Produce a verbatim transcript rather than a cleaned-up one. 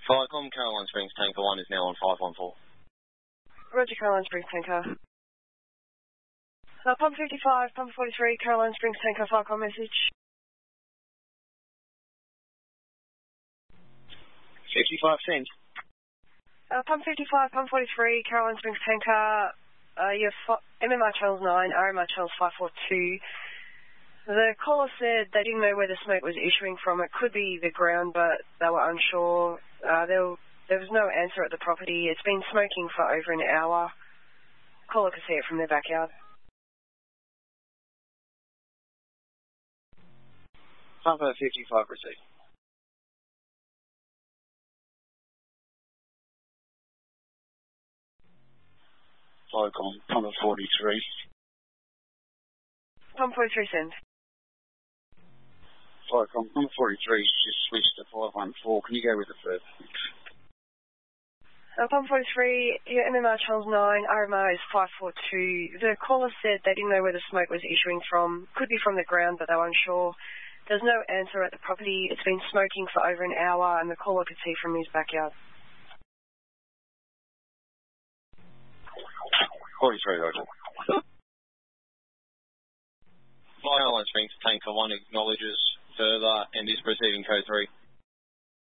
Firecom, Caroline Springs Tanker one is now on five one four. Roger, Caroline Springs Tanker. Uh, pump fifty-five, pump forty-three, Caroline Springs Tanker, Firecom message. fifty-five cents. Uh, pump fifty-five, pump forty-three, Caroline Springs Tanker, uh, your M M R channel's nine, R M R channel's five four two. The caller said they didn't know where the smoke was issuing from. It could be the ground, but they were unsure. Uh, there, there was no answer at the property. It's been smoking for over an hour. Caller could see it from their backyard. Pump fifty-five received. Firecom, pump forty-three. Pump forty-three, send. Firecom, pump forty-three, just switched to five one four. Can you go with the further? Uh, pump forty-three, your M M R channel's nine, R M R is five four two. The caller said they didn't know where the smoke was issuing from. Could be from the ground, but they were unsure. There's no answer at the property. It's been smoking for over an hour, and the caller could see from his backyard. forty-three, Roger. Caroline Springs Tanker one acknowledges further and is receiving code three.